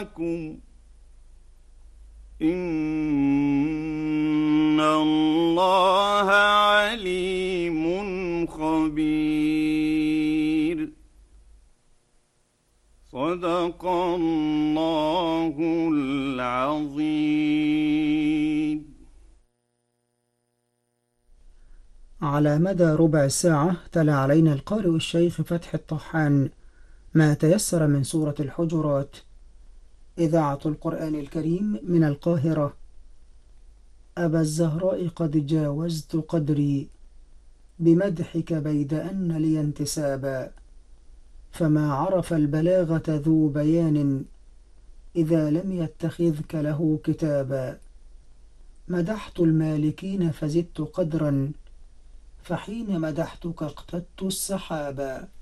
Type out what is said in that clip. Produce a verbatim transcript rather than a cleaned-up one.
لكم إن الله عليم خبير. صدق الله العظيم. على مدى ربع ساعة تلا علينا القارئ الشيخ فتحي الطحان ما تيسر من سورة الحجرات. إذاعة القرآن الكريم من القاهرة. أبا الزهراء قد جاوزت قدري بمدحك بيد أن لي انتسابا، فما عرف البلاغة ذو بيان إذا لم يتخذك له كتابا. مدحت المالكين فزدت قدرا، فحين مدحتك اقتدت السحابا.